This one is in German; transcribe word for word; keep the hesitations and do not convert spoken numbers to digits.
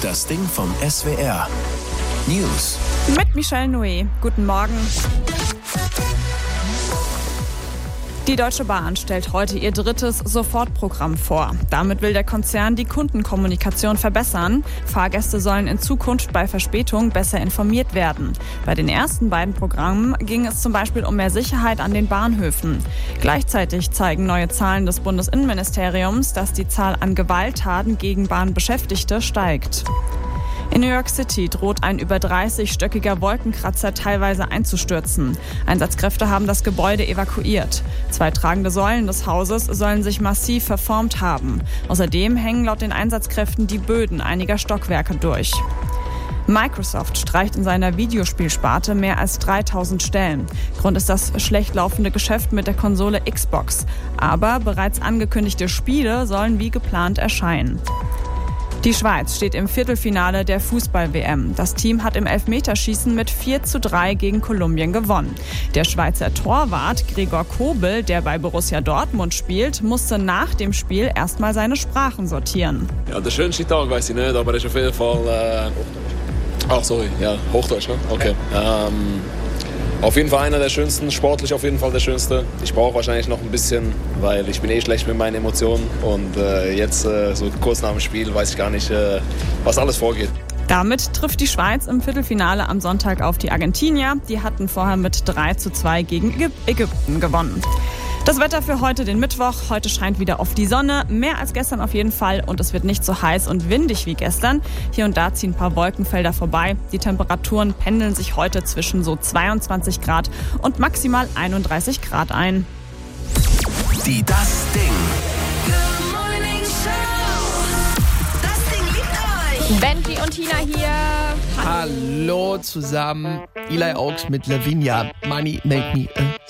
Das Ding vom S W R. News. Mit Michelle Noé. Guten Morgen. Die Deutsche Bahn stellt heute ihr drittes Sofortprogramm vor. Damit will der Konzern die Kundenkommunikation verbessern. Fahrgäste sollen in Zukunft bei Verspätung besser informiert werden. Bei den ersten beiden Programmen ging es zum Beispiel um mehr Sicherheit an den Bahnhöfen. Gleichzeitig zeigen neue Zahlen des Bundesinnenministeriums, dass die Zahl an Gewalttaten gegen Bahnbeschäftigte steigt. In New York City droht ein über dreißigstöckiger Wolkenkratzer teilweise einzustürzen. Einsatzkräfte haben das Gebäude evakuiert. Zwei tragende Säulen des Hauses sollen sich massiv verformt haben. Außerdem hängen laut den Einsatzkräften die Böden einiger Stockwerke durch. Microsoft streicht in seiner Videospielsparte mehr als dreitausend Stellen. Grund ist das schlecht laufende Geschäft mit der Konsole Xbox. Aber bereits angekündigte Spiele sollen wie geplant erscheinen. Die Schweiz steht im Viertelfinale der Fußball-W M. Das Team hat im Elfmeterschießen mit vier zu drei gegen Kolumbien gewonnen. Der Schweizer Torwart Gregor Kobel, der bei Borussia Dortmund spielt, musste nach dem Spiel erstmal seine Sprachen sortieren. Ja, der schönste Tag weiß ich nicht, aber es ist auf jeden Fall... Äh Ach, sorry, ja, Hochdeutsch, ne? Okay. Ähm, auf jeden Fall einer der schönsten, sportlich auf jeden Fall der schönste. Ich brauche wahrscheinlich noch ein bisschen, weil ich bin eh schlecht mit meinen Emotionen. Und äh, jetzt, äh, so kurz nach dem Spiel, weiß ich gar nicht, äh, was alles vorgeht. Damit trifft die Schweiz im Viertelfinale am Sonntag auf die Argentinier. Die hatten vorher mit drei zu zwei gegen Ägypten gewonnen. Das Wetter für heute, den Mittwoch. Heute scheint wieder oft die Sonne, mehr als gestern auf jeden Fall. Und es wird nicht so heiß und windig wie gestern. Hier und da ziehen ein paar Wolkenfelder vorbei. Die Temperaturen pendeln sich heute zwischen so zweiundzwanzig Grad und maximal einunddreißig Grad ein. Die Das Ding. Das Ding liebt euch. Benji und Tina hier. Hallo zusammen. Eli Oaks mit Lavinia. Money make me a